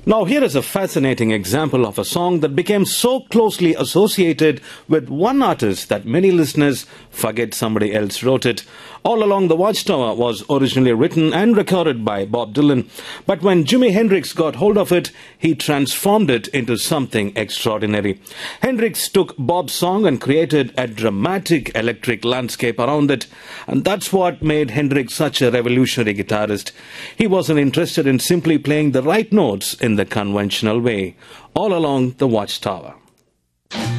Now, here is a fascinating example of a song that became so closely associated with one artist that many listeners forget somebody else wrote it. All Along the Watchtower was originally written and recorded by Bob Dylan, but when Jimi Hendrix got hold of it, he transformed it into something extraordinary. Hendrix took Bob's song and created a dramatic electric landscape around it, and that's what made Hendrix such a revolutionary guitarist. He wasn't interested in simply playing the right notes in the conventional way. All Along the Watchtower.